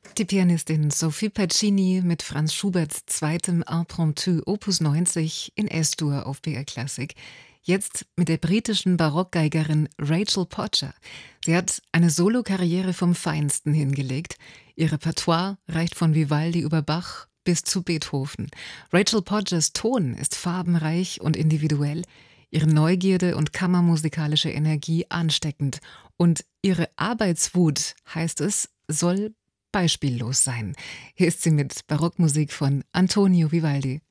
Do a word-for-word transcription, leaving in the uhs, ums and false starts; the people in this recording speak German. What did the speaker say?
Die Pianistin Sophie Pacini mit Franz Schuberts zweitem Impromptu Opus neunzig in S-Dur auf B R Klassik. Jetzt mit der britischen Barockgeigerin Rachel Podger. Sie hat eine Solokarriere vom Feinsten hingelegt. Ihr Repertoire reicht von Vivaldi über Bach bis zu Beethoven. Rachel Podgers Ton ist farbenreich und individuell, ihre Neugierde und kammermusikalische Energie ansteckend. Und ihre Arbeitswut, heißt es, soll beispiellos sein. Hier ist sie mit Barockmusik von Antonio Vivaldi.